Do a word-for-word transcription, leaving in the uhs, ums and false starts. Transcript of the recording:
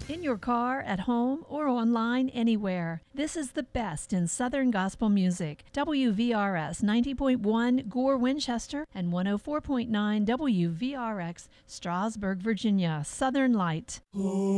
In your car, at home, or online anywhere. This is the best in Southern gospel music. W V R S ninety point one Gore, Winchester, and one oh four point nine W V R X Strasburg, Virginia. Southern Light.